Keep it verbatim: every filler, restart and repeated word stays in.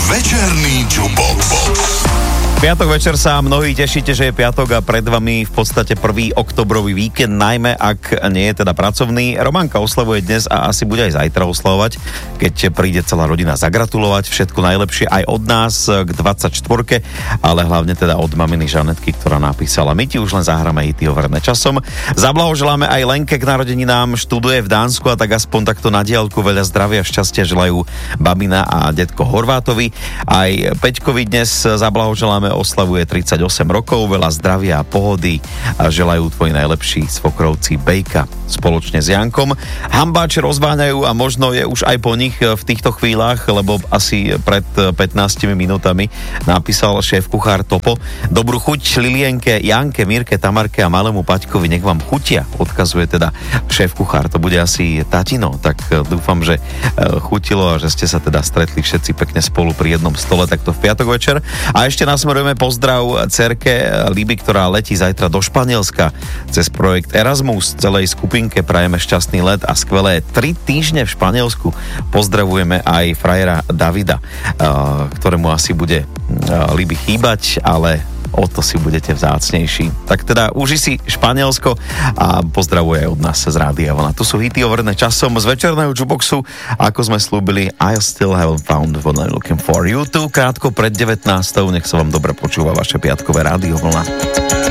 Večerný Jukebox. Piatok večer sa mnohí tešíte, že je piatok a pred vami v podstate prvý oktobrový víkend, najmä ak nie je teda pracovný. Romanka oslavuje dnes a asi bude aj zajtra oslavovať, keď príde celá rodina zagratulovať. Všetko najlepšie aj od nás k dvadsaťštvorke, ale hlavne teda od maminy Žanetky, ktorá napísala: my ti už len zahráme hity overené časom. Zablahoželáme aj Lenke k narodeninám, študuje v Dánsku a tak aspoň takto na diaľku veľa zdravia a šťastia želajú babina a detko Horvátovi. Aj Peťkovi dnes zablahoželáme, oslavuje tridsaťosem rokov, veľa zdravia a pohody a želajú tvoji najlepší svokrovci Bejka spoločne s Jankom. Hambáče rozváňajú a možno je už aj po nich v týchto chvíľach, lebo asi pred pätnástimi minútami napísal šéf kuchár Topo: dobrú chuť Lilienke, Janke, Mirke, Tamarke a malému Paťkovi, nech vám chutia, odkazuje teda šéf kuchár. To bude asi tatino, tak dúfam, že chutilo a že ste sa teda stretli všetci pekne spolu pri jednom stole takto v piatok večer. A ešte nasmerujeme pozdrav cerke Liby, ktorá letí zajtra do Španielska cez projekt Erasmus. Celej skupinke prajeme šťastný let a skvelé tri týždne v Španielsku. Pozdravujeme aj frajera Davida, ktorému asi bude Liby chýbať, ale o to si budete vzácnejší. Tak teda uži si Španielsko a pozdravuje aj od nás z Rádia Vlna. Tu sú hity overené časom z večerného jukeboxu. Ako sme slúbili, I still haven't found what I'm looking for. YouTube krátko pred devätnástou. Nech sa vám dobre počúva vaše piatkové Rádio Vlna.